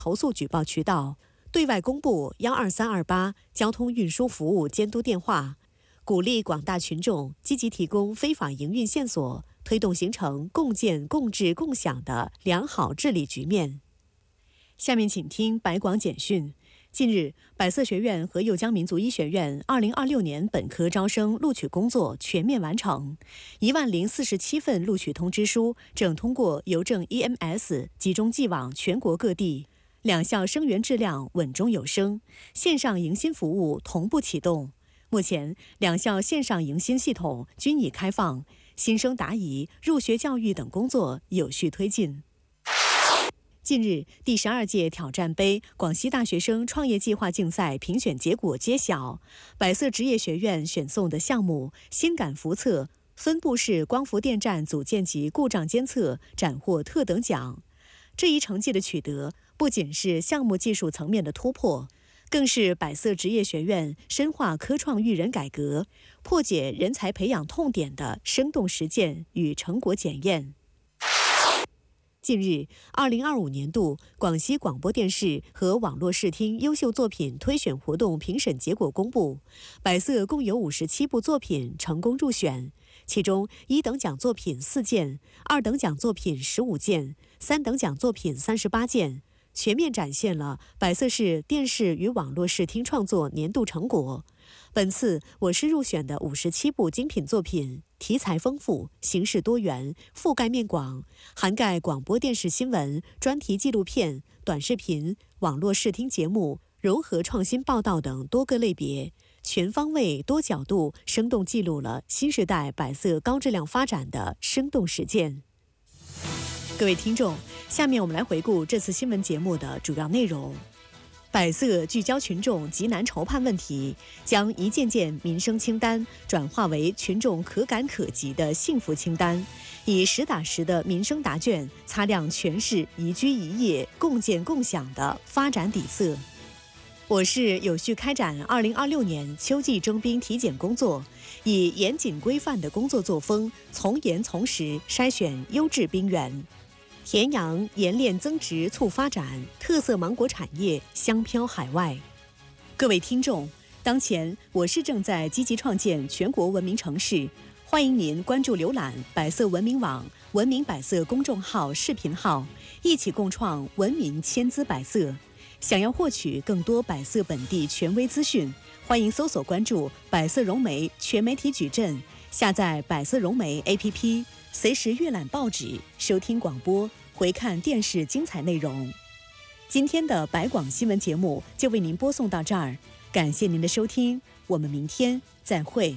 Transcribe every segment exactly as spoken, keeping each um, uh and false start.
投诉举报渠道，对外公布幺二三二八交通运输服务监督电话，鼓励广大群众积极提供非法营运线索，推动形成共建、共治、共享的良好治理局面。下面请听百广简讯。近日，百色学院和右江民族医学院二零二六年本科招生录取工作全面完成，一万零四十七份录取通知书正通过邮政 E M S 集中寄往全国各地。两校生源质量稳中有升，线上迎新服务同步启动。目前，两校线上迎新系统均已开放，新生答疑、入学教育等工作有序推进。近日，第十二届挑战杯广西大学生创业计划竞赛评选结果揭晓，百色职业学院选送的项目心感辐测分布式光伏电站组件及故障监测斩获特等奖。这一成绩的取得，不仅是项目技术层面的突破，更是百色职业学院深化科创育人改革、破解人才培养痛点的生动实践与成果检验。近日，二零二五年度广西广播电视和网络视听优秀作品推选活动评审结果公布，百色共有五十七部作品成功入选，其中一等奖作品四件，二等奖作品十五件，三等奖作品三十八件，全面展现了百色市电视与网络视听创作年度成果。本次我市入选的五十七部精品作品，题材丰富，形式多元，覆盖面广，涵盖广播电视新闻、专题纪录片、短视频、网络视听节目、融合创新报道等多个类别，全方位、多角度、生动记录了新时代百色高质量发展的生动实践。各位听众，下面我们来回顾这次新闻节目的主要内容。百色聚焦群众急难愁盼问题，将一件件民生清单转化为群众可感可及的幸福清单，以实打实的民生答卷擦亮全市宜居宜业共建共享的发展底色。我市有序开展二零二六年秋季征兵体检工作，以严谨规范的工作作风，从严从实筛选优质兵员。田阳冶炼增值促发展，特色芒果产业香飘海外。各位听众，当前我市正在积极创建全国文明城市，欢迎您关注浏览百色文明网、文明百色公众号、视频号，一起共创文明千姿百色。想要获取更多百色本地权威资讯，欢迎搜索关注百色融媒全媒体矩阵，下载百色融媒 A P P， 随时阅览报纸，收听广播，回看电视精彩内容。今天的百广新闻节目就为您播送到这儿，感谢您的收听，我们明天再会。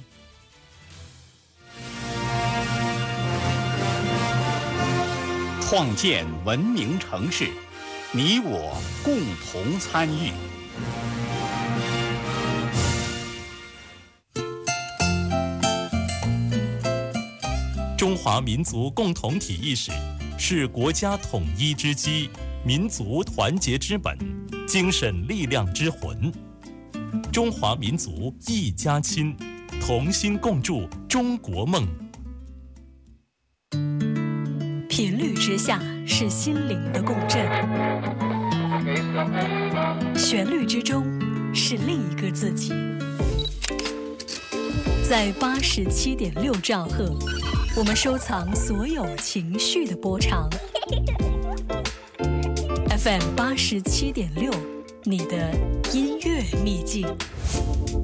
创建文明城市，你我共同参与。 中华民族共同体意识是国家统一之基，民族团结之本，精神力量之魂。中华民族一家亲，同心共筑中国梦。 频率之下是心灵的共振，旋律之中是另一个自己。在八十七点六兆赫，我们收藏所有情绪的波长。F M 八十七点六，你的音乐秘境。